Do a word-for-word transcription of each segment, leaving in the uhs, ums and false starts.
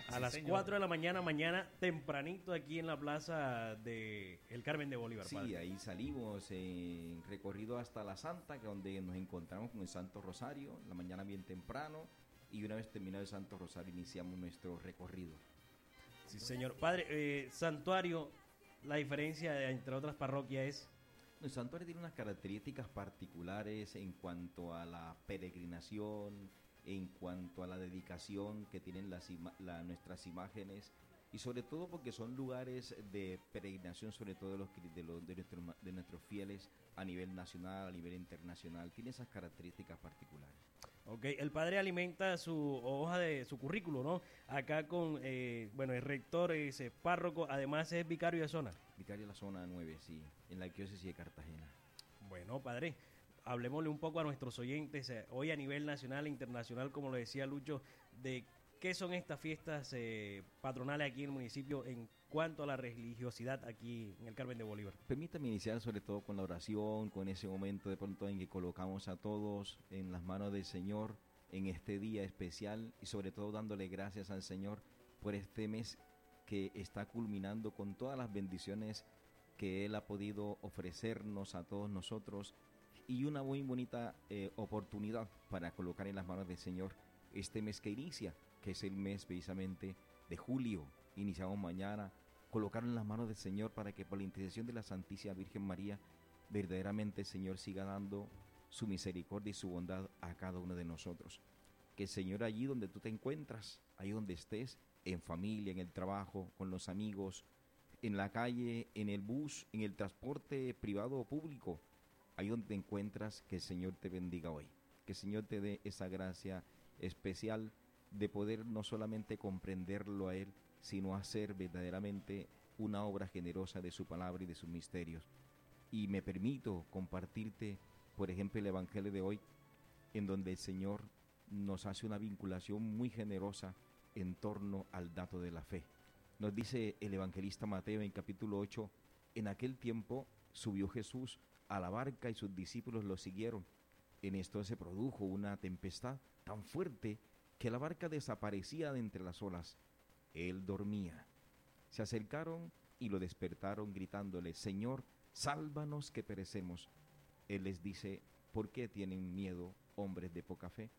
A Sí, las señor. cuatro de la mañana, mañana tempranito aquí en la plaza de El Carmen de Bolívar, Sí, padre. ahí salimos en recorrido hasta la Santa, que es donde nos encontramos con el Santo Rosario, la mañana bien temprano, y una vez terminado el Santo Rosario iniciamos nuestro recorrido. Sí, señor. Padre, eh, santuario, la diferencia entre otras parroquias es... El santuario tiene unas características particulares en cuanto a la peregrinación, en cuanto a la dedicación que tienen las ima- la- nuestras imágenes, y sobre todo porque son lugares de peregrinación, sobre todo de, los, cri- de, los, de, nuestros, ma- de nuestros fieles a nivel nacional, a nivel internacional. Tiene esas características particulares. Ok, el padre alimenta su hoja de su currículo, ¿no? Acá con, eh, bueno, el rector es eh, párroco, además es vicario de zona. Vicario de la zona nueve, sí, en la diócesis de Cartagena. Bueno, padre, hablemosle un poco a nuestros oyentes, eh, hoy a nivel nacional e internacional, como lo decía Lucho, de qué son estas fiestas eh, patronales aquí en el municipio en cuanto a la religiosidad aquí en el Carmen de Bolívar. Permítame iniciar sobre todo con la oración, con ese momento de pronto en que colocamos a todos en las manos del Señor en este día especial, y sobre todo dándole gracias al Señor por este mes que está culminando con todas las bendiciones que Él ha podido ofrecernos a todos nosotros, y una muy bonita eh, oportunidad para colocar en las manos del Señor este mes que inicia, que es el mes precisamente de julio. Iniciamos mañana, colocar en las manos del Señor para que por la intercesión de la Santísima Virgen María verdaderamente el Señor siga dando su misericordia y su bondad a cada uno de nosotros. Que el Señor, allí donde tú te encuentras, ahí donde estés, en familia, en el trabajo, con los amigos, en la calle, en el bus, en el transporte privado o público, ahí donde te encuentras, que el Señor te bendiga hoy. Que el Señor te dé esa gracia especial de poder no solamente comprenderlo a Él, sino hacer verdaderamente una obra generosa de su palabra y de sus misterios. Y me permito compartirte, por ejemplo, el Evangelio de hoy, en donde el Señor nos hace una vinculación muy generosa en torno al dato de la fe. Nos dice el evangelista Mateo en capítulo ocho, en aquel tiempo subió Jesús a la barca y sus discípulos lo siguieron. En esto se produjo una tempestad tan fuerte que la barca desaparecía de entre las olas. Él dormía. Se acercaron y lo despertaron gritándole, Señor, sálvanos que perecemos. Él les dice, ¿por qué tienen miedo, hombres de poca fe?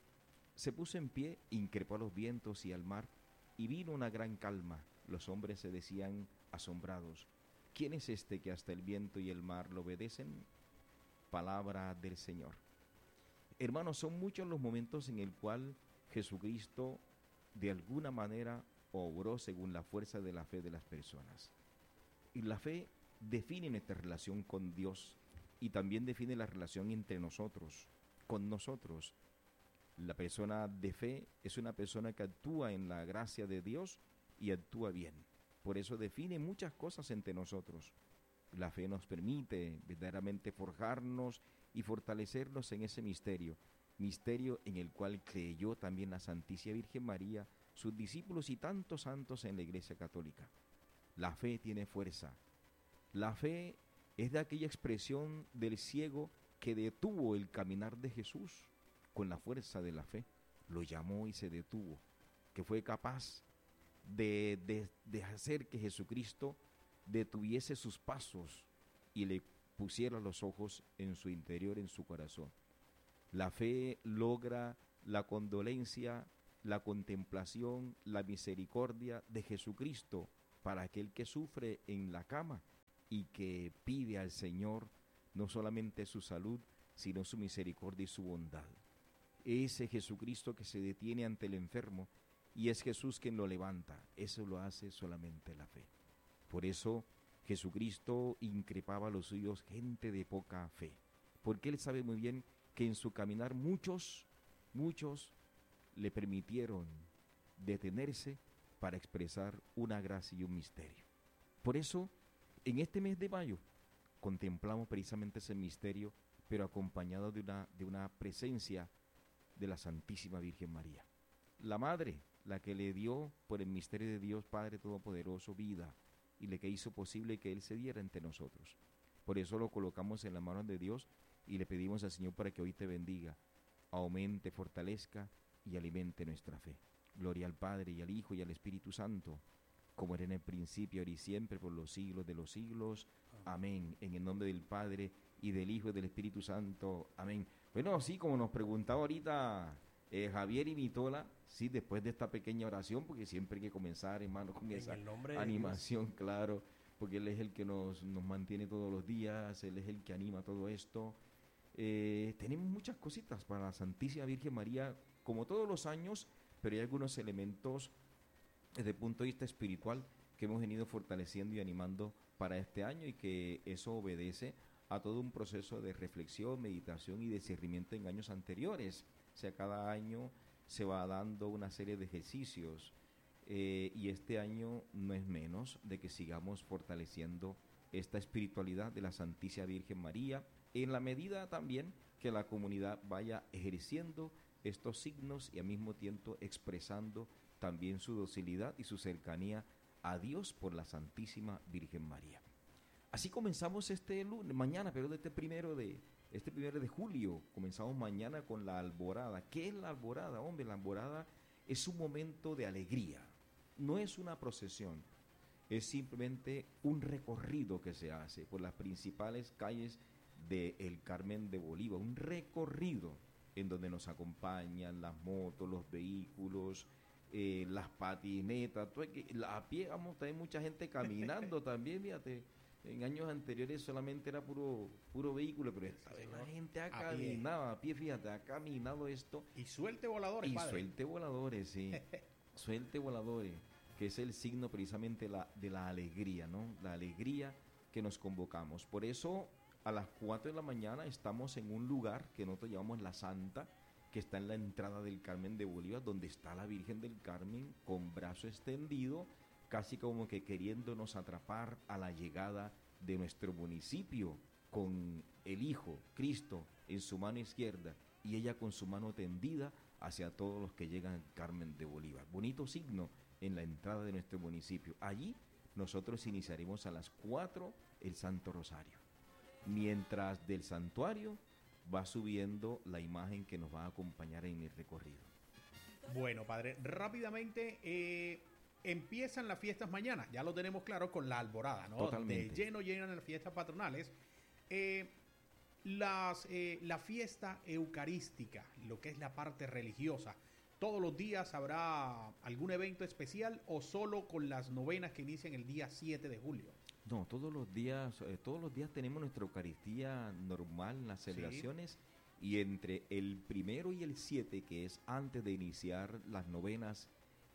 Se puso en pie, increpó a los vientos y al mar, y vino una gran calma. Los hombres se decían asombrados, ¿quién es este que hasta el viento y el mar lo obedecen? Palabra del Señor. Hermanos, son muchos los momentos en el cual Jesucristo de alguna manera obró según la fuerza de la fe de las personas. Y la fe define nuestra relación con Dios y también define la relación entre nosotros, con nosotros. La persona de fe es una persona que actúa en la gracia de Dios y actúa bien. Por eso define muchas cosas entre nosotros. La fe nos permite verdaderamente forjarnos y fortalecernos en ese misterio, misterio en el cual creyó también la Santísima Virgen María, sus discípulos y tantos santos en la Iglesia Católica. La fe tiene fuerza. La fe es de aquella expresión del ciego que detuvo el caminar de Jesús con la fuerza de la fe. Lo llamó y se detuvo, que fue capaz de, de, de hacer que Jesucristo detuviese sus pasos y le pusiera los ojos en su interior, en su corazón. La fe logra la condolencia, la contemplación, la misericordia de Jesucristo para aquel que sufre en la cama y que pide al Señor no solamente su salud, sino su misericordia y su bondad. Ese Jesucristo que se detiene ante el enfermo y es Jesús quien lo levanta, eso lo hace solamente la fe. Por eso Jesucristo increpaba a los suyos gente de poca fe, porque Él sabe muy bien que en su caminar muchos, muchos le permitieron detenerse para expresar una gracia y un misterio. Por eso, en este mes de mayo, contemplamos precisamente ese misterio, pero acompañado de una, de una presencia de la Santísima Virgen María. La Madre, la que le dio por el misterio de Dios Padre Todopoderoso vida y le que hizo posible que Él se diera entre nosotros. Por eso lo colocamos en las manos de Dios y le pedimos al Señor para que hoy te bendiga, aumente, fortalezca y alimente nuestra fe. Gloria al Padre, y al Hijo, y al Espíritu Santo, como era en el principio, ahora y siempre, por los siglos de los siglos. Amén. En el nombre del Padre, y del Hijo, y del Espíritu Santo. Amén. Bueno, sí, como nos preguntaba ahorita eh, Javier y Mitola, sí, después de esta pequeña oración, porque siempre hay que comenzar, hermano, con En esa el nombre de animación, claro, porque Él es el que nos, nos mantiene todos los días, Él es el que anima todo esto. Eh, tenemos muchas cositas para la Santísima Virgen María, como todos los años, pero hay algunos elementos desde el punto de vista espiritual que hemos venido fortaleciendo y animando para este año, y que eso obedece a todo un proceso de reflexión, meditación y discernimiento en años anteriores. O sea, cada año se va dando una serie de ejercicios, eh, y este año no es menos de que sigamos fortaleciendo esta espiritualidad de la Santísima Virgen María, en la medida también que la comunidad vaya ejerciendo estos signos y al mismo tiempo expresando también su docilidad y su cercanía a Dios por la Santísima Virgen María. Así comenzamos este lunes, mañana, pero de este primero de este primero de julio, comenzamos mañana con la alborada. ¿Qué es la alborada? Hombre, la alborada es un momento de alegría, no es una procesión, es simplemente un recorrido que se hace por las principales calles del Carmen de Bolívar, un recorrido en donde nos acompañan las motos, los vehículos, eh, las patinetas, todo, a pie, vamos, hay mucha gente caminando también, fíjate. En años anteriores solamente era puro puro vehículo, pero esta vez la gente ha a caminado a pie, fíjate, ha caminado esto. Y suelte voladores, Y padre. suelte voladores, sí. Suelte voladores, que es el signo precisamente la, de la alegría, ¿no? La alegría que nos convocamos. Por eso, a las cuatro de la mañana estamos en un lugar que nosotros llamamos La Santa, que está en la entrada del Carmen de Bolívar, donde está la Virgen del Carmen con brazo extendido, casi como que queriéndonos atrapar a la llegada de nuestro municipio, con el Hijo, Cristo, en su mano izquierda, y ella con su mano tendida hacia todos los que llegan al Carmen de Bolívar. Bonito signo en la entrada de nuestro municipio. Allí nosotros iniciaremos a las cuatro el Santo Rosario, mientras del santuario va subiendo la imagen que nos va a acompañar en el recorrido. Bueno, padre, rápidamente eh, empiezan las fiestas mañana, ya lo tenemos claro con la alborada, ¿no? Totalmente. De lleno llenan las fiestas patronales. Eh, las, eh, la fiesta eucarística, lo que es la parte religiosa, ¿todos los días habrá algún evento especial o solo con las novenas que inician el día siete de julio? No, todos los días, eh, todos los días tenemos nuestra Eucaristía normal en las celebraciones, sí. Y entre el primero y el siete, que es antes de iniciar las novenas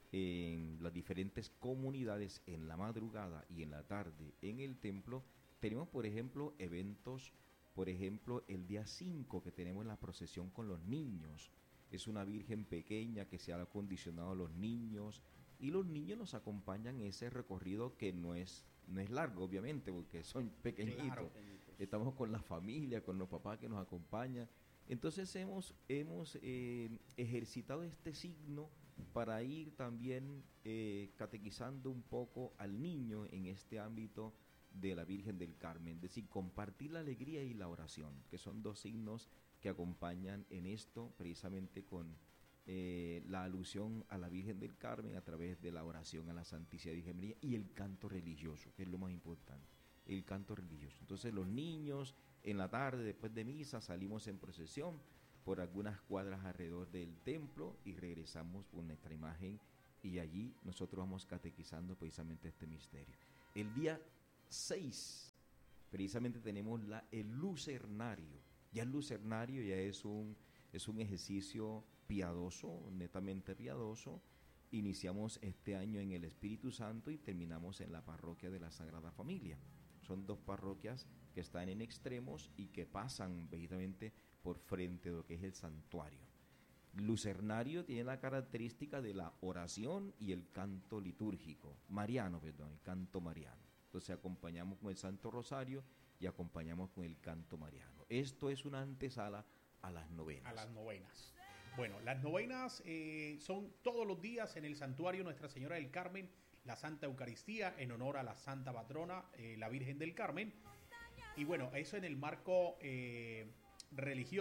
en las diferentes comunidades, en la madrugada y en la tarde en el templo, tenemos, por ejemplo, eventos. Por ejemplo, el día cinco, que tenemos la procesión con los niños. Es una Virgen pequeña que se ha acondicionado a los niños, y los niños nos acompañan en ese recorrido que no es no es largo, obviamente, porque son pequeñitos. Claro. Estamos con la familia, con los papás que nos acompañan. Entonces hemos, hemos eh, ejercitado este signo para ir también eh, catequizando un poco al niño en este ámbito de la Virgen del Carmen, es decir, compartir la alegría y la oración, que son dos signos que acompañan en esto, precisamente con eh, la alusión a la Virgen del Carmen a través de la oración a la Santísima Virgen María y el canto religioso, que es lo más importante, el canto religioso. Entonces los niños en la tarde, después de misa, salimos en procesión por algunas cuadras alrededor del templo y regresamos con nuestra imagen, y allí nosotros vamos catequizando precisamente este misterio. El día seis, precisamente tenemos la, el lucernario. Ya el lucernario ya es un, es un ejercicio piadoso, netamente piadoso. Iniciamos este año en el Espíritu Santo y terminamos en la parroquia de la Sagrada Familia. Son dos parroquias que están en extremos y que pasan precisamente por frente de lo que es el santuario. Lucernario tiene la característica de la oración y el canto litúrgico, mariano, perdón, el canto mariano. Entonces acompañamos con el Santo Rosario y acompañamos con el canto mariano. Esto es una antesala a las novenas. A las novenas. Bueno, las novenas eh, son todos los días en el santuario Nuestra Señora del Carmen, la Santa Eucaristía, en honor a la Santa Patrona, eh, la Virgen del Carmen. Y bueno, eso en el marco eh, religioso.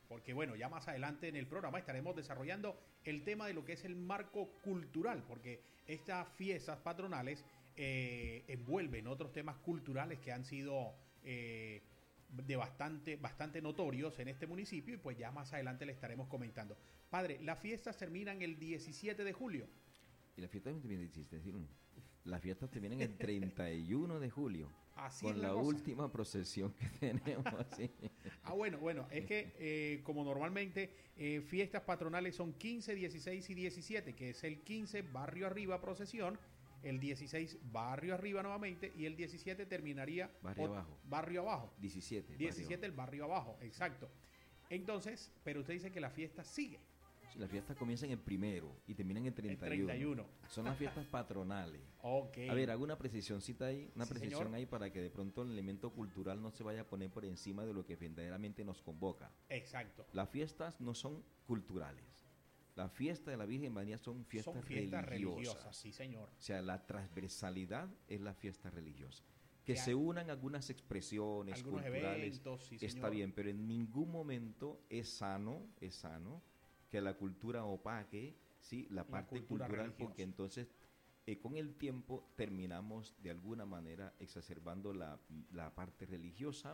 porque bueno, ya más adelante en el programa estaremos desarrollando el tema de lo que es el marco cultural, porque estas fiestas patronales eh, envuelven otros temas culturales que han sido eh, de bastante, bastante notorios en este municipio, y pues ya más adelante le estaremos comentando. Padre, las fiestas terminan el diecisiete de julio. Y las fiestas no terminan el diecisiete, ¿sí? Las fiestas terminan el treinta y uno de julio. Así con es la, la cosa. última procesión que tenemos. ¿Sí? Ah, bueno, bueno, es que eh, como normalmente eh, fiestas patronales son quince, dieciséis y diecisiete, que es el quince barrio arriba procesión, el dieciséis barrio arriba nuevamente y el diecisiete terminaría barrio ot- abajo. Barrio abajo. diecisiete. diecisiete barrio. el barrio abajo, exacto. Entonces, pero usted dice que la fiesta sigue. Sí, las fiestas comienzan el primero y terminan el treinta y uno. El treinta y uno. Son las fiestas patronales. Ok. A ver, hago una precisioncita ahí, una Sí, precisión señor. ahí para que de pronto el elemento cultural no se vaya a poner por encima de lo que verdaderamente nos convoca. Exacto. Las fiestas no son culturales. Las fiestas de la Virgen María son fiestas, Son fiestas religiosas. religiosas, sí señor. O sea, la transversalidad es la fiesta religiosa. Que Que se hay- unan algunas expresiones Algunos culturales, eventos, sí está señor. bien, pero en ningún momento es sano, es sano que la cultura opaque, sí, la parte cultura cultural, religiosa. porque entonces eh, con el tiempo terminamos de alguna manera exacerbando la, la parte religiosa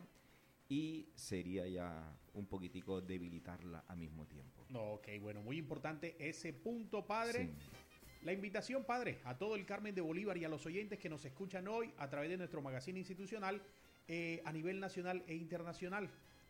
y sería ya un poquitico debilitarla al mismo tiempo. No, ok, bueno, muy importante ese punto, padre. Sí. La invitación, padre, a todo el Carmen de Bolívar y a los oyentes que nos escuchan hoy a través de nuestro magazine institucional eh, a nivel nacional e internacional.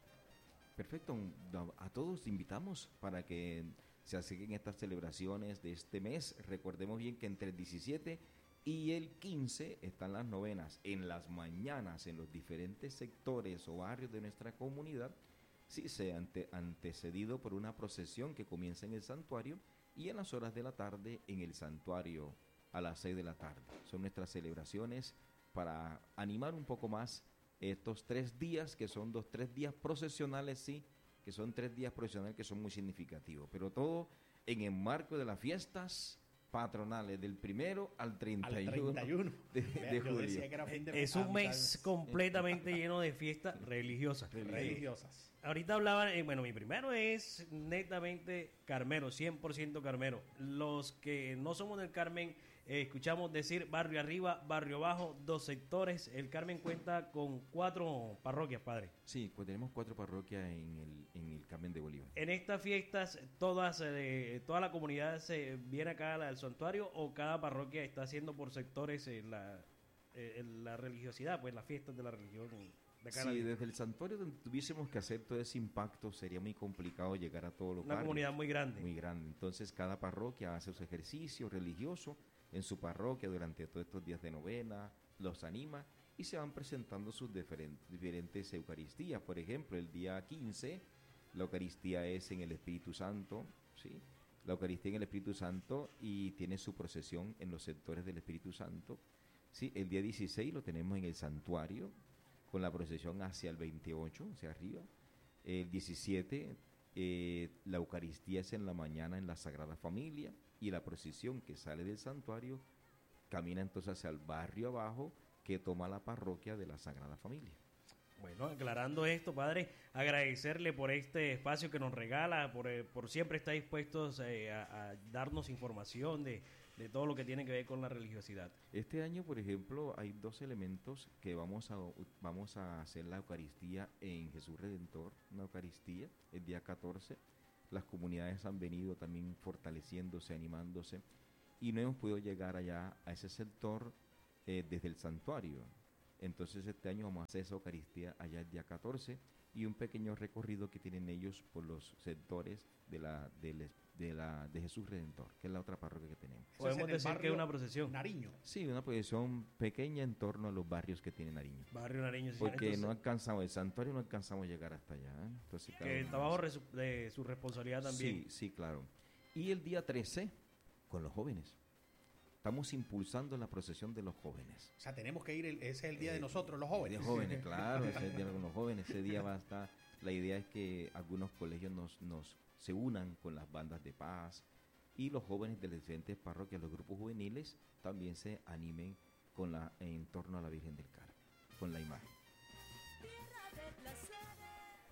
Perfecto, a todos invitamos para que se acerquen estas celebraciones de este mes. Recordemos bien que entre el diecisiete y el quince están las novenas. En las mañanas, en los diferentes sectores o barrios de nuestra comunidad, sí se ante, antecedido por una procesión que comienza en el santuario y en las horas de la tarde en el santuario a las seis de la tarde. Son nuestras celebraciones para animar un poco más estos tres días, que son dos, tres días procesionales, sí, que son tres días procesionales que son muy significativos, pero todo en el marco de las fiestas patronales, del primero al treinta y uno, Al treinta y uno. de, Vea, de yo julio. decía que era fin de Es un ah, mes completamente lleno de fiestas religiosas. religiosas. Ahorita hablaban, eh, bueno, mi primero es netamente carmero, cien por ciento carmero. Los que no somos del Carmen, eh, escuchamos decir barrio arriba, barrio abajo, dos sectores. El Carmen cuenta con cuatro parroquias, padre. Sí, pues tenemos cuatro parroquias en el, en el Carmen de Bolívar. En estas fiestas, todas, eh, toda la comunidad se viene acá al santuario o cada parroquia está haciendo por sectores eh, la, eh, la religiosidad, pues las fiestas de la religión. De acá a la Sí, vida. desde el santuario donde tuviésemos que hacer todo ese impacto sería muy complicado llegar a todos los Una barrios. comunidad muy grande. Muy grande. Entonces cada parroquia hace su ejercicio religioso en su parroquia durante todos estos días de novena, los anima y se van presentando sus diferentes, diferentes eucaristías. Por ejemplo, el día quince, la Eucaristía es en el Espíritu Santo, ¿sí? La Eucaristía en el Espíritu Santo y tiene su procesión en los sectores del Espíritu Santo. ¿Sí? El día dieciséis lo tenemos en el santuario, con la procesión hacia el veintiocho, hacia arriba. El diecisiete, eh, la Eucaristía es en la mañana en la Sagrada Familia y la procesión que sale del santuario camina entonces hacia el barrio abajo que toma la parroquia de la Sagrada Familia. Bueno, aclarando esto, padre, agradecerle por este espacio que nos regala, por, eh, por siempre estar dispuestos eh, a, a darnos información de, de todo lo que tiene que ver con la religiosidad. Este año, por ejemplo, hay dos elementos que vamos a, vamos a hacer la Eucaristía en Jesús Redentor, una Eucaristía el día catorce. Las comunidades han venido también fortaleciéndose, animándose, y no hemos podido llegar allá a ese sector eh, desde el santuario. Entonces este año vamos a hacer esa Eucaristía allá el día catorce y un pequeño recorrido que tienen ellos por los sectores de la, de, les- de la de Jesús Redentor, que es la otra parroquia que tenemos. Eso es Podemos en el decir que es barrio una procesión. Nariño. Sí, una procesión pequeña en torno a los barrios que tiene Nariño. Barrio Nariño. sí, Porque entonces, no alcanzamos, el santuario no alcanzamos a llegar hasta allá. ¿eh? Entonces, cada que uno está bajo hace- resu- de su responsabilidad también. Sí, sí, claro. Y el día trece, con los jóvenes. Estamos impulsando la procesión de los jóvenes. O sea, tenemos que ir, el- ese es el día de Eh, nosotros, los jóvenes. De jóvenes, claro, ese es el día con los jóvenes. Ese día va a estar. La idea es que algunos colegios nos, nos se unan con las bandas de paz y los jóvenes de las diferentes parroquias, los grupos juveniles, también se animen con la, en torno a la Virgen del Carmen, con la imagen.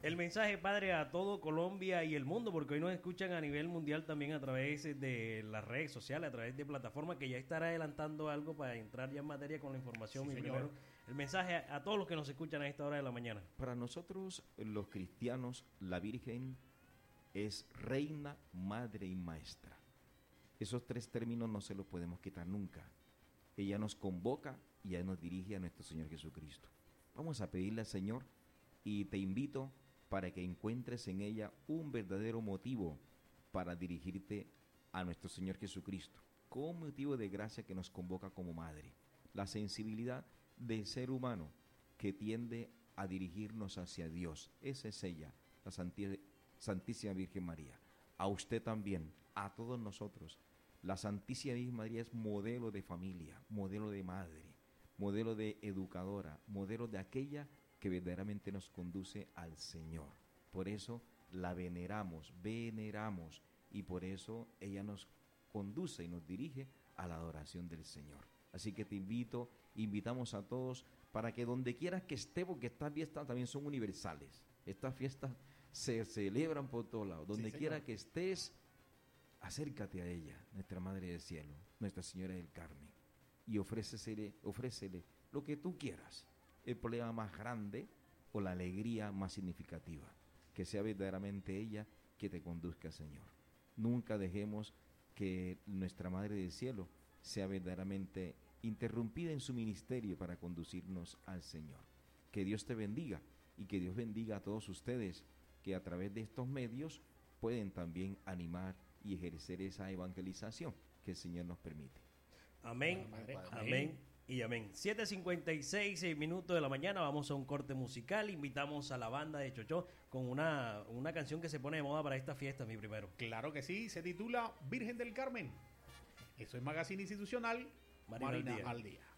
El mensaje, padre, a todo Colombia y el mundo, porque hoy nos escuchan a nivel mundial también a través de las redes sociales, a través de plataformas, que ya estará adelantando algo para entrar ya en materia con la información. Sí, Mi señor. primero, el mensaje a, a todos los que nos escuchan a esta hora de la mañana. Para nosotros, los cristianos, la Virgen es reina, madre y maestra. Esos tres términos no se los podemos quitar nunca. Ella nos convoca y ella nos dirige a nuestro Señor Jesucristo. Vamos a pedirle al Señor y te invito para que encuentres en ella un verdadero motivo para dirigirte a nuestro Señor Jesucristo, con un motivo de gracia que nos convoca como madre. La sensibilidad del ser humano que tiende a dirigirnos hacia Dios. Esa es ella, la Santi- Santísima Virgen María. A usted también, a todos nosotros. La Santísima Virgen María es modelo de familia, modelo de madre, modelo de educadora, modelo de aquella que verdaderamente nos conduce al Señor. Por eso la veneramos, veneramos, y por eso ella nos conduce y nos dirige a la adoración del Señor. Así que te invito, invitamos a todos para que donde quieras que esté, porque estas fiestas también son universales, estas fiestas se celebran por todos lados, donde Sí, quiera señor. que estés, acércate a ella, nuestra Madre del Cielo, Nuestra Señora del Carmen, y ofrécele, ofrécele lo que tú quieras, el problema más grande o la alegría más significativa, que sea verdaderamente ella que te conduzca al Señor. Nunca dejemos que nuestra Madre del Cielo sea verdaderamente interrumpida en su ministerio para conducirnos al Señor. Que Dios te bendiga y que Dios bendiga a todos ustedes que a través de estos medios pueden también animar y ejercer esa evangelización que el Señor nos permite. Amén, Padre, amén, amén. y amén. siete cincuenta y seis minutos de la mañana, vamos a un corte musical. Invitamos a la banda de Chochó con una, una canción que se pone de moda para esta fiesta, mi primero. Claro que sí, se titula Virgen del Carmen. Eso es Magazine Institucional, Marina al Marina día. al día.